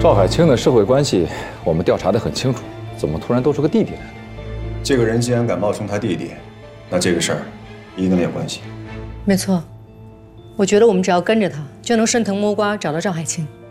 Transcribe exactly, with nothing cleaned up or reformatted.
赵海清的社会关系我们调查得很清楚，怎么突然多出个弟弟来了？ 这个人既然敢冒充他弟弟，那这个事儿一定跟他有关系。 没错，我觉得我们只要跟着他，就能顺藤摸瓜找到赵海清。